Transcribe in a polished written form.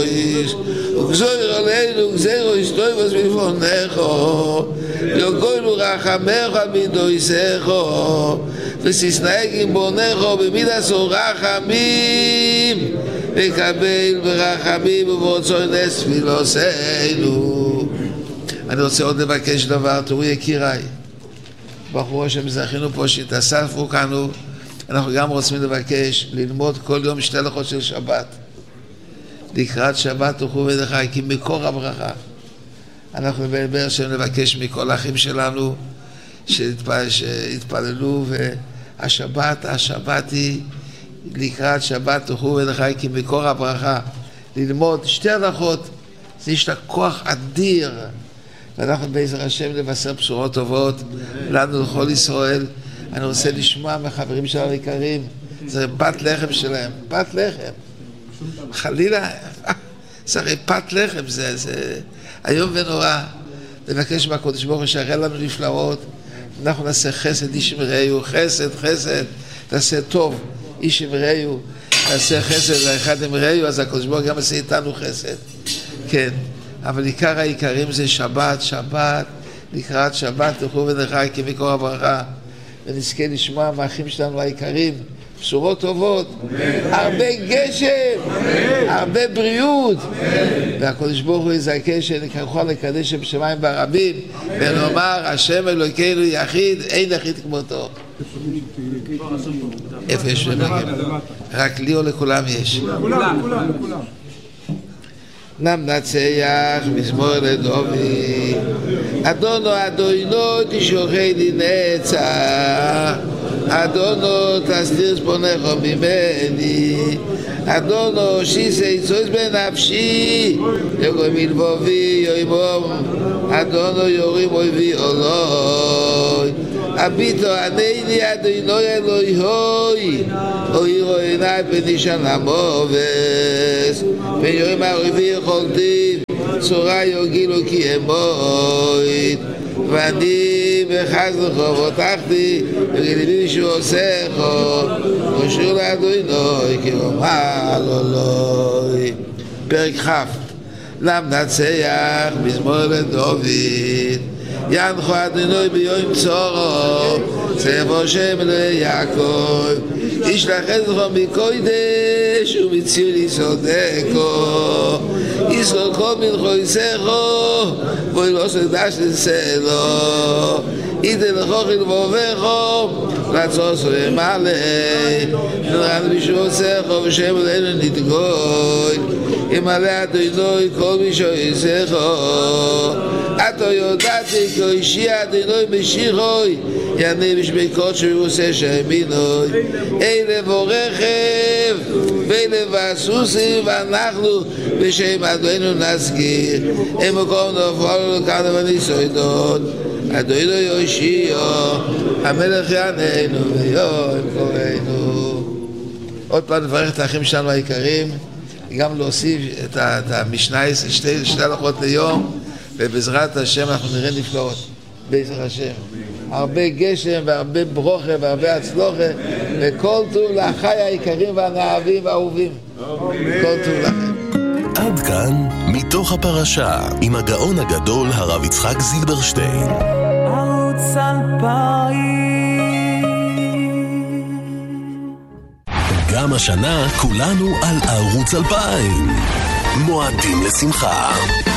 וגזור עלינו גזרו יסטויבוס מלפונךו יוגוינו רחמך מדויסךו וסיסנאי גיבונךו במידס רחמים וקבל ברחמים וברצון תפילותינו. אני רוצה עוד לבקש דבר, תראו יקיריי, בחור שמזכינו פה שהתאספו כאן, אנחנו גם רוצים לבקש ללמוד כל יום 2 הלכות של שבת. לקראת שבת תוכלו ודחי, כי מקור הברכה. אנחנו בבאר שם לבקש מכל האחים שלנו שהתפללו, והשבת היא לקראת שבת תוכלו ודחי, כי מקור הברכה. ללמוד 2 הלכות, זה יש לה כוח אדיר. ואנחנו בעזר השם לבשר בשורות טובות לנו לכל ישראל. אני רוצה לשמוע מהחברים שלנו היקרים, זה בת לחם שלהם, בת לחם. חלילה, זה הרי פת לחם, זה היום ונורא. לבקש מהקדוש ברוך הוא שיראה לנו נפלאות, אנחנו נעשה חסד איש עם רעהו, חסד, נעשה טוב איש עם רעהו, נעשה חסד לאחד עם רעהו, אז הקדוש ברוך הוא גם עושה איתנו חסד. כן, אבל עיקר העיקרים זה שבת, לקראת שבת תוכלו ונחי כי מקור הברכה, ונזכה לשמוע מהאחים שלנו העיקרים בשורות טובות, הרבה גשם, הרבה בריאות, והקדוש ברוך הוא יזכה שנוכל לקדש בשמיים ברבים, ונאמר השם אלוקינו יחיד, אין יחיד כמותו. איפה יש שמיים? רק לי או לכולם יש? לכולם. נצח מזמור לדוד, אדונו תשכחני נצח, אדונו תסתיר צפונך ממני, אדונו שיסי צויס בנפשי, יגוי מלבובי יוימום, אדונו יורים אויבי אלוהי, הביטו ענני אדונו אלוהי הוי, אוירו עיני פנישן המובס, ויורים אויבי יכולתי, צורה יוגילו כי אמוית, ואני בחז לחובותחתי, וגיליבי שהוא עושךו, קשור לאדוני, כי אומר אלוהי. פרק כ' למנצח מזמור לדוד, ינחו אדוני ביום צורו, צבו שם ליעקב, ישלח עזרו מקודש ומציל יסודקו, ישרוד כל מלכו יסכו, בואי לא סדש לסלו, יתן לכו חלבובכו, רצוס ומלא, נראה בישהו עושךו ושם אלינו נתגוי, ימלא אדוני כל בישהו יסכו, אתו יודעתי כי אישי אדוני משיחוי, יענה בשמי קודשו ועושה שמינוי, אלה ברכב ואלה בסוסים, ואנחנו בשם אדוני נזכיר, הם מקום נפול לכאן וניסוידות, אדוני יושיע, המלך יעננו ויום קוראנו. עוד פעם נברך את האחים שלנו היקרים, גם להוסיף את המשנה, 2 הלכות ליום, ובעזרת השם אנחנו נראה נפלאות, בעזרת השם. הרבה גשם והרבה ברוכה והרבה הצלוחה, וכל טוב לאחיי היקרים והנאהבים והאהובים. כל טוב לכם. עד כאן מתוך הפרשה עם הגאון הגדול הרב יצחק זילברשטיין. ערוץ 2000. גם השנה כולנו על ערוץ 2000. מועדים לשמחה.